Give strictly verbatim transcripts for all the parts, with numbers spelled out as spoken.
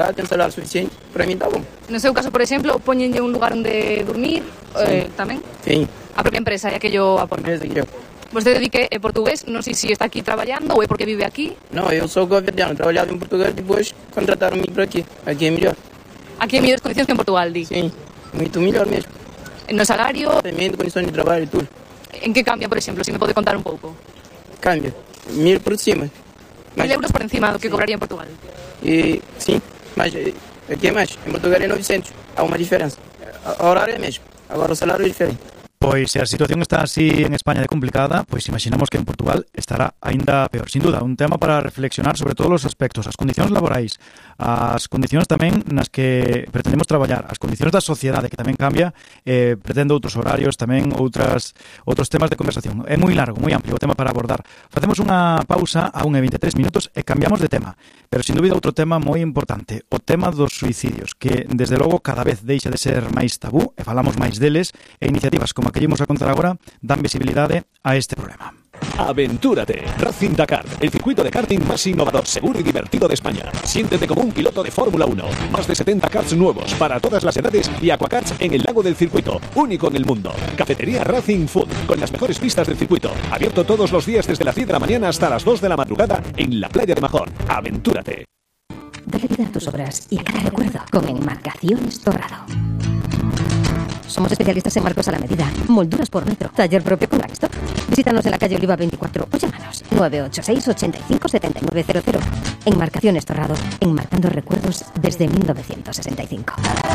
Ah, ten salário suficiente, para mí está bom. No seu caso, por exemplo, poñenlle un lugar onde dormir, sí. eh, tamén? Sí. A propia empresa é aquello aporta. Empresa que eu. Vostede di que é portugués, non sei se está aquí traballando ou é porque vive aquí. Não, eu sou goverdiano, trabalhava em Portugal, depois contrataram-me para aqui. Aqui é melhor. Aquí é mellores condicións que en Portugal, di? Sim, muito melhor mesmo. No salario? Também de condições de trabalho e tudo. En que cambia, por exemplo, se me pode contar un pouco? Cambia, mil por cima. Mas... Mil euros por encima do que sim. cobraria en Portugal? E, sim, mas aqui é mais. Em Portugal é novecentos, há uma diferença. A horário é mesmo, agora o salário é diferente. Pois se a situación está así en España de complicada, pois imaginamos que en Portugal estará aínda peor. Sin duda, un tema para reflexionar sobre todos os aspectos, as condicións laborais, as condicións tamén nas que pretendemos traballar, as condicións da sociedade que tamén cambia, eh, pretende outros horarios, tamén outras outros temas de conversación. É moi largo, moi amplio o tema para abordar. Facemos unha pausa a un e veintitrés minutos e cambiamos de tema, pero sin dúbida outro tema moi importante, o tema dos suicidios, que desde logo cada vez deixa de ser máis tabú e falamos máis deles, e iniciativas como a que íbamos a contar agora dan visibilidade a este problema. Aventúrate. Racing Dakar, el circuito de karting más innovador, seguro y divertido de España. Siéntete como un piloto de Fórmula uno. Más de setenta karts nuevos para todas las edades y aquakarts en el lago del circuito, único en el mundo. Cafetería Racing Food, con las mejores pistas del circuito. Abierto todos los días desde las diez de la mañana hasta las dos de la madrugada en la playa de Majón. Aventúrate. Dale vida a tus obras y a cada recuerdo con Enmarcaciones Torrado. Somos especialistas en marcos a la medida, molduras por metro, taller propio con Blackstop. Visítanos en la calle Oliva veinticuatro o llámanos nueve ocho seis, ochenta y cinco, setenta y nueve cero cero. Enmarcaciones Torrado, enmarcando recuerdos desde mil novecientos sesenta y cinco.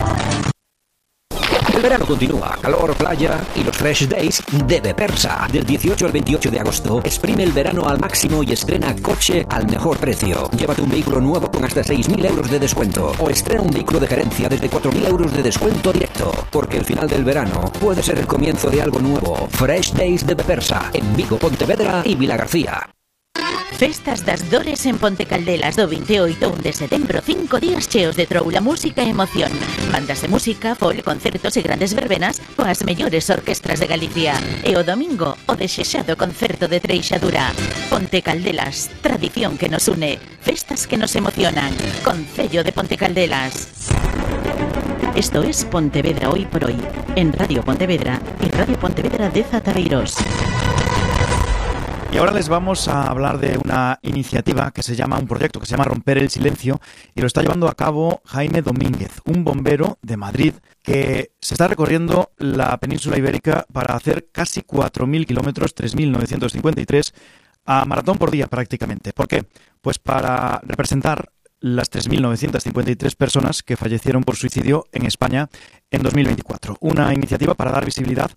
El verano continúa, calor, playa y los Fresh Days de Bepersa. Del dieciocho al veintiocho de agosto, exprime el verano al máximo y estrena coche al mejor precio. Llévate un vehículo nuevo con hasta seis mil euros de descuento o estrena un vehículo de gerencia desde cuatro mil euros de descuento directo. Porque el final del verano puede ser el comienzo de algo nuevo. Fresh Days de Bepersa, en Vigo, Pontevedra y Vilagarcía. Festas das Dores en Ponte Caldelas do veintioito de setembro, cinco días cheos de troula, música e emoción. Bandas de música, folk, concertos e grandes verbenas coas mellores orquestras de Galicia. E o domingo, o desexado concerto de Treixadura. Ponte Caldelas, tradición que nos une, festas que nos emocionan. Concello de Ponte Caldelas. Esto es Pontevedra Hoy por Hoy, en Radio Pontevedra y Radio Pontevedra de Zataveiros. Y ahora les vamos a hablar de una iniciativa que se llama, un proyecto que se llama Romper el Silencio, y lo está llevando a cabo Jaime Domínguez, un bombero de Madrid que se está recorriendo la península ibérica para hacer casi cuatro mil kilómetros, tres mil novecientos cincuenta y tres, a maratón por día prácticamente. ¿Por qué? Pues para representar las tres mil novecientos cincuenta y tres personas que fallecieron por suicidio en España en dos mil veinticuatro. Una iniciativa para dar visibilidad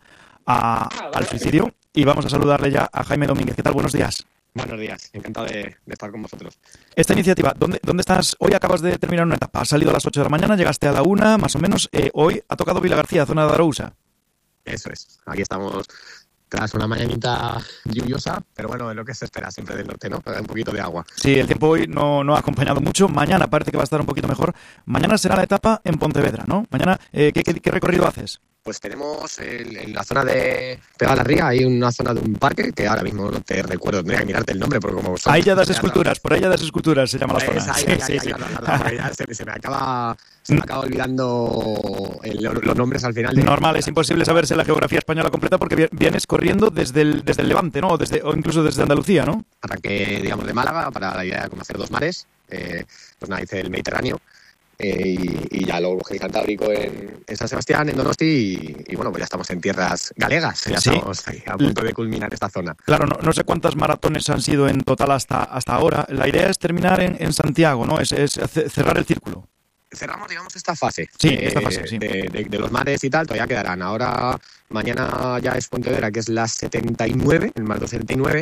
a, al suicidio. Y vamos a saludarle ya a Jaime Domínguez. ¿Qué tal? Buenos días. Buenos días, encantado de, de estar con vosotros. Esta iniciativa, ¿dónde, ¿dónde estás? Hoy acabas de terminar una etapa, has salido a las ocho de la mañana, llegaste a la una, más o menos. Eh, hoy ha tocado Vilagarcía, zona de Arousa. Eso es, aquí estamos tras una mañanita lluviosa, pero bueno, es lo que se espera siempre del norte, ¿no? Un poquito de agua. Sí, el tiempo hoy no, no ha acompañado mucho. Mañana parece que va a estar un poquito mejor. Mañana será la etapa en Pontevedra, ¿no? Mañana, eh, ¿qué, qué, ¿qué recorrido haces? Pues tenemos el, en la zona de Pegada a la Ría, hay una zona de un parque que ahora mismo no te recuerdo, tendría que mirarte el nombre porque como son... Ahí ya das esculturas, por ahí ya das esculturas se llama la zona. Ahí, sí, ahí, sí, ahí, sí. ahí, ahí, ahí, ahí, se, se me acaba se me acaba olvidando el, los nombres al final. De... Normal, es imposible saberse la geografía española completa porque vienes corriendo desde el, desde el Levante, ¿no? O, desde, o incluso desde Andalucía, ¿no? Arranqué, digamos, de Málaga para la idea de conocer dos mares, eh, pues nada, hice el Mediterráneo. Eh, y, y ya luego el Cantábrico en, en San Sebastián, en Donosti y, y bueno, pues ya estamos en tierras galegas, ya ¿sí? Estamos ahí a punto de culminar esta zona. Claro, no, no sé cuántas maratones han sido en total hasta, hasta ahora. La idea es terminar en, en Santiago, ¿no? Es, es cerrar el círculo. Cerramos, digamos, esta fase, sí, eh, esta fase sí. de, de, de los mares y tal, todavía quedarán. Ahora, mañana ya es Pontevedra, que es la setenta y nueve, el mar setenta y nueve,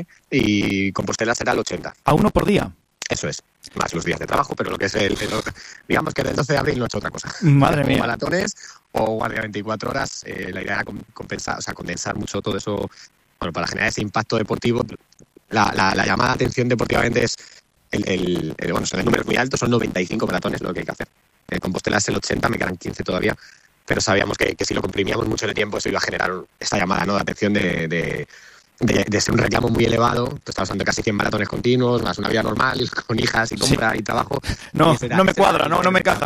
y Compostela será el ochenta. ¿A uno por día? Eso es, más los días de trabajo, pero lo que es el, el digamos que del doce de abril no he hecho otra cosa. Madre mía. O maratones o guardia veinticuatro horas, eh, la idea era compensar, o sea, condensar mucho todo eso, bueno, para generar ese impacto deportivo. La, la, la llamada de atención deportivamente es, el, el, el, bueno, son números muy altos, son noventa y cinco maratones lo que hay que hacer. El Compostela es el ochenta, me quedan quince todavía, pero sabíamos que, que si lo comprimíamos mucho en el tiempo eso iba a generar esta llamada, ¿no?, de atención de, de de, de ser un reclamo muy elevado. Tú estás hablando de casi cien maratones continuos, más una vida normal, con hijas y compra sí. y trabajo. No, y será, no me será, cuadra, no, no me caja.